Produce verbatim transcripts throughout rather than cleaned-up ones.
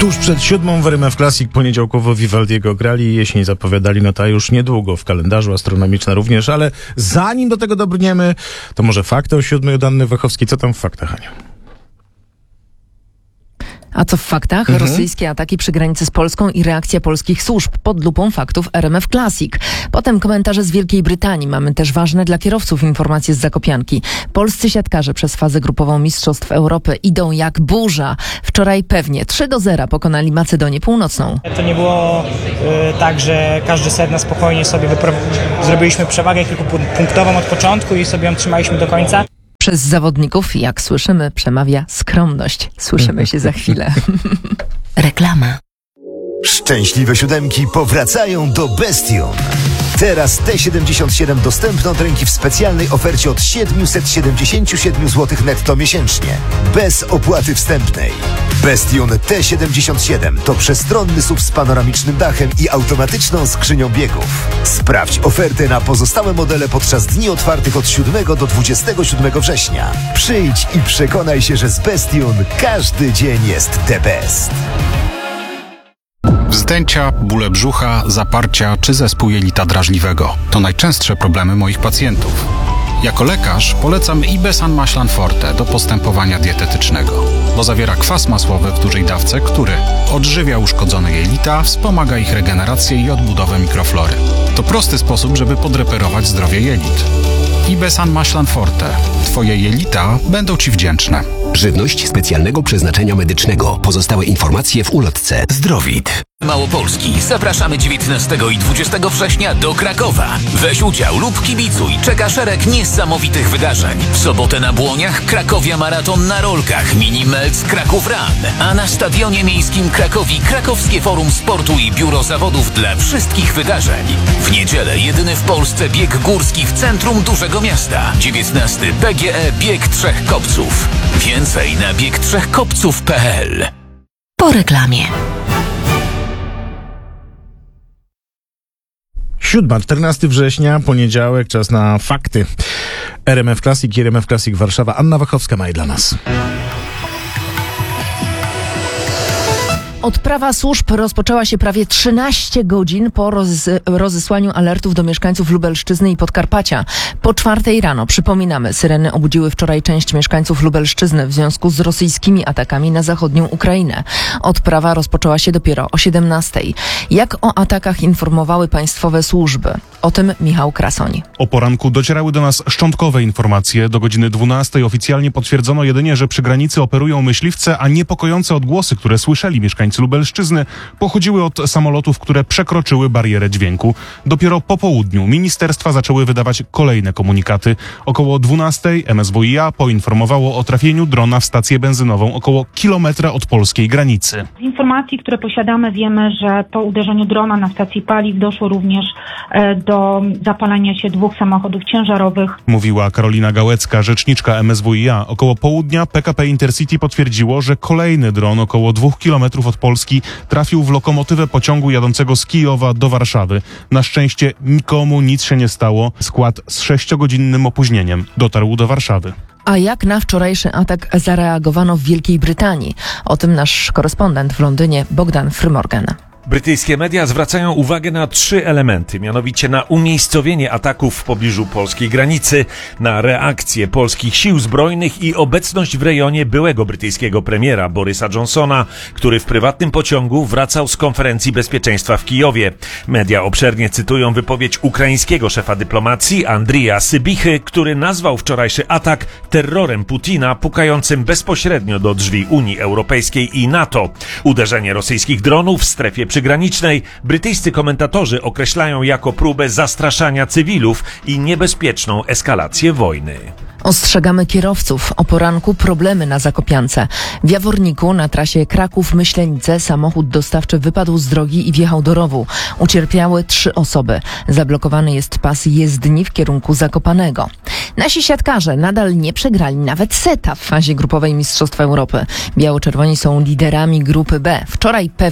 Tuż przed siódmą w R M F Classic poniedziałkowo Vivaldiego grali, jesień zapowiadali, no ta już niedługo w kalendarzu, astronomiczna również, ale zanim do tego dobrniemy, to może fakty o siódmej od Anny Wachowskiej. Co tam w faktach, Aniu? A co w faktach? Mhm. Rosyjskie ataki przy granicy z Polską i reakcja polskich służb pod lupą faktów R M F Classic. Potem komentarze z Wielkiej Brytanii. Mamy też ważne dla kierowców informacje z Zakopianki. Polscy siatkarze przez fazę grupową Mistrzostw Europy idą jak burza. Wczoraj pewnie trzy do zera pokonali Macedonię Północną. To nie było y, tak, że każdy set na spokojnie sobie wypro... zrobiliśmy przewagę kilkupunktową od początku i sobie ją trzymaliśmy do końca. Przez zawodników, jak słyszymy, przemawia skromność. Słyszymy się za chwilę. Reklama. Szczęśliwe siódemki powracają do Bestion. Teraz T siedemdziesiąt siedem dostępne od ręki w specjalnej ofercie od siedemset siedemdziesiąt siedem złotych netto miesięcznie. Bez opłaty wstępnej. Bestion T siedemdziesiąt siedem to przestronny S U V z panoramicznym dachem i automatyczną skrzynią biegów. Sprawdź ofertę na pozostałe modele podczas dni otwartych od siódmego do dwudziestego siódmego września. Przyjdź i przekonaj się, że z Bestion każdy dzień jest the best. Wzdęcia, bóle brzucha, zaparcia czy zespół jelita drażliwego to najczęstsze problemy moich pacjentów. Jako lekarz polecam Ibesan Maślan Forte do postępowania dietetycznego, bo zawiera kwas masłowy w dużej dawce, który odżywia uszkodzone jelita, wspomaga ich regenerację i odbudowę mikroflory. To prosty sposób, żeby podreperować zdrowie jelit. Ibesan Maślan Forte. Twoje jelita będą Ci wdzięczne. Żywność specjalnego przeznaczenia medycznego. Pozostałe informacje w ulotce. Zdrowit. Małopolski. Zapraszamy dziewiętnastego i dwudziestego września do Krakowa. Weź udział lub kibicuj. Czeka szereg niesamowitych wydarzeń. W sobotę na Błoniach Krakowia Maraton na rolkach. Mini Melc Kraków Run. A na Stadionie Miejskim Krakowi Krakowskie Forum Sportu i Biuro Zawodów dla wszystkich wydarzeń. W niedzielę jedyny w Polsce bieg górski w centrum dużego miasta. dziewiętnasty P G E Bieg Trzech Kopców. Więcej na bieg trzech kopców kropka p l. Po reklamie. Siódma, czternastego września, poniedziałek, czas na fakty. R M F Classic i R M F Classic Warszawa. Anna Wachowska ma je dla nas. Odprawa służb rozpoczęła się prawie trzynaście godzin po roz- rozesłaniu alertów do mieszkańców Lubelszczyzny i Podkarpacia. Po czwartej rano, przypominamy, syreny obudziły wczoraj część mieszkańców Lubelszczyzny w związku z rosyjskimi atakami na zachodnią Ukrainę. Odprawa rozpoczęła się dopiero o siedemnastej. Jak o atakach informowały państwowe służby? O tym Michał Krasoń. O poranku docierały do nas szczątkowe informacje. Do godziny dwunastej oficjalnie potwierdzono jedynie, że przy granicy operują myśliwce, a niepokojące odgłosy, które słyszeli mieszkańcy Lubelszczyzny, pochodziły od samolotów, które przekroczyły barierę dźwięku. Dopiero po południu ministerstwa zaczęły wydawać kolejne komunikaty. Około dwunastej M S W i A poinformowało o trafieniu drona w stację benzynową około kilometra od polskiej granicy. Z informacji, które posiadamy, wiemy, że po uderzeniu drona na stacji paliw doszło również do zapalenia się dwóch samochodów ciężarowych. Mówiła Karolina Gałecka, rzeczniczka M S W i A. Około południa P K P Intercity potwierdziło, że kolejny dron około dwóch kilometrów od Polski trafił w lokomotywę pociągu jadącego z Kijowa do Warszawy. Na szczęście nikomu nic się nie stało. Skład z sześciogodzinnym opóźnieniem dotarł do Warszawy. A jak na wczorajszy atak zareagowano w Wielkiej Brytanii? O tym nasz korespondent w Londynie Bogdan Frymorgan. Brytyjskie media zwracają uwagę na trzy elementy, mianowicie na umiejscowienie ataków w pobliżu polskiej granicy, na reakcję polskich sił zbrojnych i obecność w rejonie byłego brytyjskiego premiera Borysa Johnsona, który w prywatnym pociągu wracał z konferencji bezpieczeństwa w Kijowie. Media obszernie cytują wypowiedź ukraińskiego szefa dyplomacji Andrija Sybichy, który nazwał wczorajszy atak terrorem Putina pukającym bezpośrednio do drzwi Unii Europejskiej i NATO. Uderzenie rosyjskich dronów w strefie przygranicznej brytyjscy komentatorzy określają jako próbę zastraszania cywilów i niebezpieczną eskalację wojny. Ostrzegamy kierowców. O poranku problemy na Zakopiance. W Jaworniku na trasie Kraków-Myślenice samochód dostawczy wypadł z drogi i wjechał do rowu. Ucierpiały trzy osoby. Zablokowany jest pas jezdni w kierunku Zakopanego. Nasi siatkarze nadal nie przegrali nawet seta w fazie grupowej Mistrzostw Europy. Biało-czerwoni są liderami grupy B. Wczoraj pewnie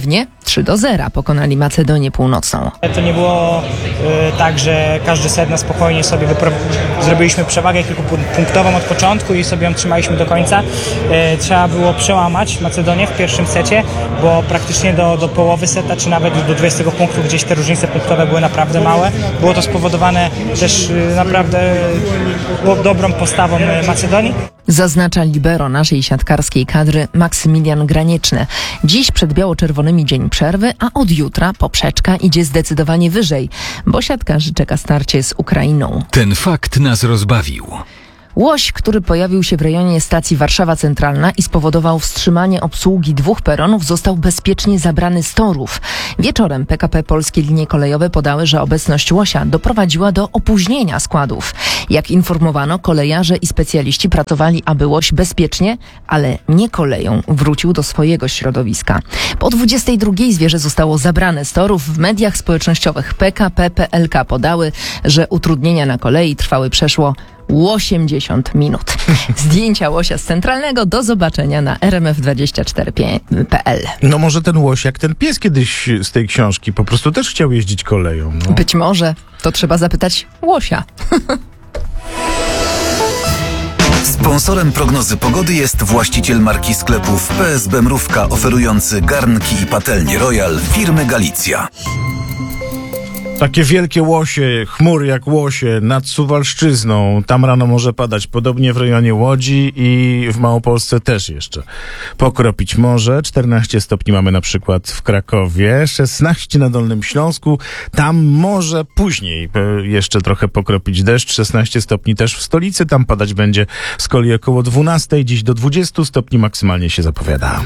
trzy do zera pokonali Macedonię Północną. To nie było y, tak, że każdy set na spokojnie sobie wypro- zrobiliśmy przewagę kilkupunktową od początku i sobie ją trzymaliśmy do końca. Y, trzeba było przełamać Macedonię w pierwszym secie, bo praktycznie do, do połowy seta, czy nawet do dwudziestu punktów gdzieś te różnice punktowe były naprawdę małe. Było to spowodowane też y, naprawdę y, dobrą postawą y, Macedonii. Zaznacza libero naszej siatkarskiej kadry Maksymilian Granieczny. Dziś przed biało-czerwonymi dzień przerwy, a od jutra poprzeczka idzie zdecydowanie wyżej, bo siatkarzy czeka starcie z Ukrainą. Ten fakt nas rozbawił. Łoś, który pojawił się w rejonie stacji Warszawa Centralna i spowodował wstrzymanie obsługi dwóch peronów, został bezpiecznie zabrany z torów. Wieczorem P K P Polskie Linie Kolejowe podały, że obecność łosia doprowadziła do opóźnienia składów. Jak informowano, kolejarze i specjaliści pracowali, aby łoś bezpiecznie, ale nie koleją, wrócił do swojego środowiska. Po dwudziestej drugiej zwierzę zostało zabrane z torów. W mediach społecznościowych P K P P L K podały, że utrudnienia na kolei trwały przeszło osiemdziesiąt minut. Zdjęcia łosia z Centralnego do zobaczenia na r m f dwadzieścia cztery kropka p l. No może ten łoś, jak ten pies kiedyś z tej książki, po prostu też chciał jeździć koleją. No. Być może. To trzeba zapytać łosia. Sponsorem prognozy pogody jest właściciel marki sklepów P S B Mrówka, oferujący garnki i patelnie Royal firmy Galicja. Takie wielkie łosie, chmury jak łosie nad Suwalszczyzną. Tam rano może padać, podobnie w rejonie Łodzi i w Małopolsce też jeszcze. Pokropić może. czternaście stopni mamy na przykład w Krakowie, szesnaście na Dolnym Śląsku. Tam może później jeszcze trochę pokropić deszcz. szesnaście stopni też w stolicy. Tam padać będzie z kolei około dwunastej. Dziś do dwudziestu stopni maksymalnie się zapowiada.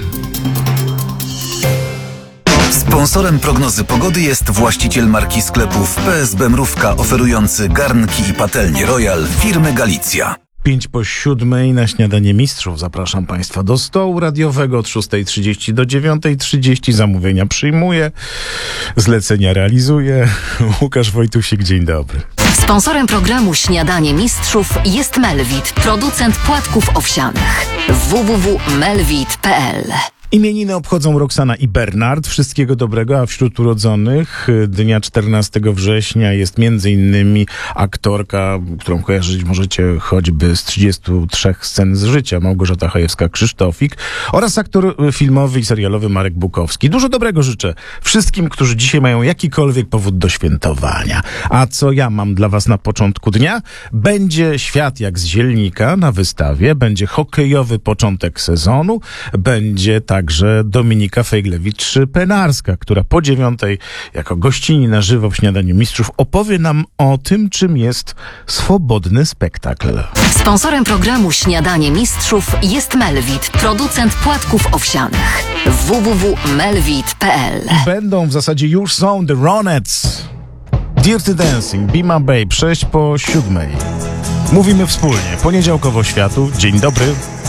Sponsorem prognozy pogody jest właściciel marki sklepów P S B Mrówka, oferujący garnki i patelnie Royal firmy Galicja. Pięć po siódmej na śniadanie mistrzów. Zapraszam Państwa do stołu radiowego od szóstej trzydzieści do dziewiątej trzydzieści. Zamówienia przyjmuję, zlecenia realizuję. Łukasz Wojtusik, dzień dobry. Sponsorem programu Śniadanie Mistrzów jest Melvit, producent płatków owsianych. w w w kropka melvit kropka p l. Imieniny obchodzą Roxana i Bernard. Wszystkiego dobrego, a wśród urodzonych dnia czternastego września jest między innymi aktorka, którą kojarzyć możecie choćby z trzydziestu trzech scen z życia, Małgorzata Chojewska-Krzysztofik, oraz aktor filmowy i serialowy Marek Bukowski. Dużo dobrego życzę wszystkim, którzy dzisiaj mają jakikolwiek powód do świętowania. A co ja mam dla was na początku dnia? Będzie Świat jak z zielnika na wystawie, będzie hokejowy początek sezonu, będzie tak Także Dominika Fejglewicz-Penarska, która po dziewiątej jako gościni na żywo w Śniadaniu Mistrzów opowie nam o tym, czym jest swobodny spektakl. Sponsorem programu Śniadanie Mistrzów jest Melvit, producent płatków owsianych. w w w kropka melvit kropka p l. Będą w zasadzie już są The Ronettes. Dirty Dancing, Be My Babe, sześć po siódmej. Mówimy wspólnie, poniedziałkowo światu. Dzień dobry.